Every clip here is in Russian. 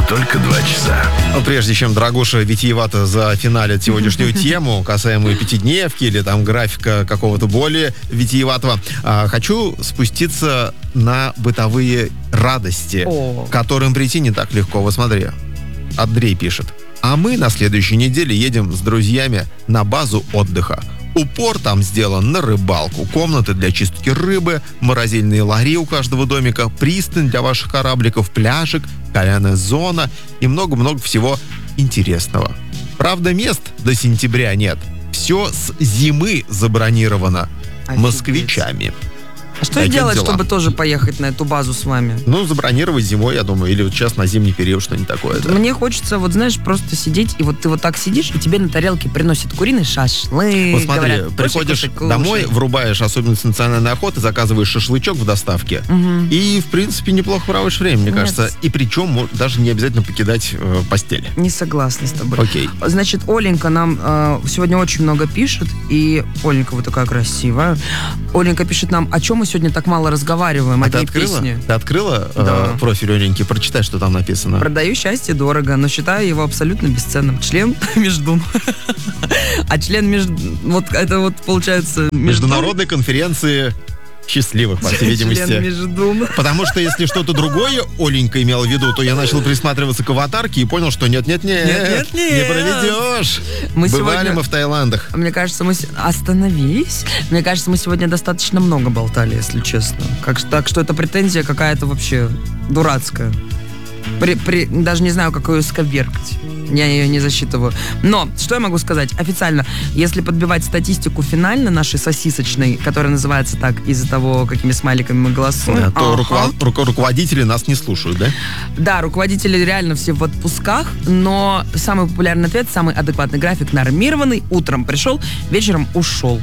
только 2 часа. Прежде чем Драгоша витиевато зафиналит сегодняшнюю тему, касаемую пятидневки или там графика какого-то более витиеватого, хочу спуститься на бытовые радости, к которым прийти не так легко. Вот смотри, Андрей пишет. А мы на следующей неделе едем с друзьями на базу отдыха. Упор там сделан на рыбалку, комнаты для чистки рыбы, морозильные лагеря у каждого домика, пристань для ваших корабликов, пляжик, кальянная зона и много-много всего интересного. Правда, мест до сентября нет. Все с зимы забронировано москвичами. А что делать, чтобы тоже поехать на эту базу с вами? Ну, забронировать зимой, я думаю, или вот сейчас на зимний период что-нибудь такое. Да? Мне хочется, вот знаешь, просто сидеть, и вот ты вот так сидишь, и тебе на тарелке приносят куриный шашлык. Вот смотри, говорят, приходишь домой, врубаешь особенность национальной охоты, заказываешь шашлычок в доставке, и, в принципе, неплохо проводишь время, мне кажется. И причем даже не обязательно покидать постель. Не согласна с тобой. Окей. Значит, Оленька нам сегодня очень много пишет, и Оленька, вы такая красивая. Оленька пишет нам, о чем мы сегодня так мало разговариваем, о ней песне. Ты открыла профиль Оленьки? Прочитай, что там написано. Продаю счастье дорого, но считаю его абсолютно бесценным. Член Междум. А член вот это вот получается... Международной конференции счастливых, по всей видимости. Потому что если что-то другое Оленька имела в виду, то я начал присматриваться к аватарке и понял, что нет-нет-нет, не проведешь. Бывали мы в Таиландах. Мне кажется, мы... Остановись. Мне кажется, мы сегодня достаточно много болтали, если честно. Так что эта претензия какая-то вообще дурацкая. Даже не знаю, как ее сковеркать. Я ее не засчитываю. Но, что я могу сказать? Официально, если подбивать статистику финально нашей сосисочной, которая называется так из-за того, какими смайликами мы голосуем, то руководители нас не слушают, да? Да, руководители реально все в отпусках, но самый популярный ответ, самый адекватный график нормированный. Утром пришел, вечером ушел.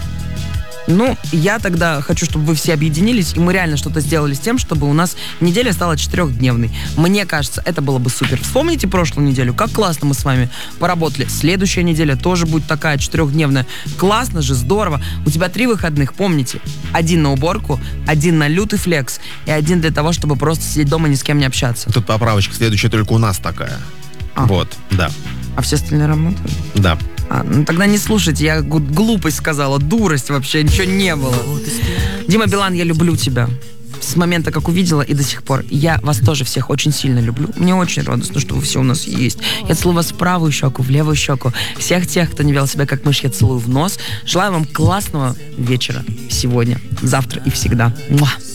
Ну, я тогда хочу, чтобы вы все объединились, и мы реально что-то сделали с тем, чтобы у нас неделя стала 4-дневной. Мне кажется, это было бы супер. Вспомните прошлую неделю, как классно мы с вами поработали. Следующая неделя тоже будет такая 4-дневная. Классно же, здорово. У тебя 3 выходных, помните. 1 на уборку, 1 на лютый флекс и 1 для того, чтобы просто сидеть дома и ни с кем не общаться. Тут поправочка, следующая только у нас такая. Вот, да. А все остальные работают? Да. Ну тогда не слушайте, я глупость сказала, дурость вообще, ничего не было. Дима Билан, я люблю тебя. С момента, как увидела и до сих пор. Я вас тоже всех очень сильно люблю. Мне очень радостно, что вы все у нас есть. Я целую вас в правую щеку, в левую щеку. Всех тех, кто не вел себя как мышь, я целую в нос. Желаю вам классного вечера сегодня, завтра и всегда. Муа.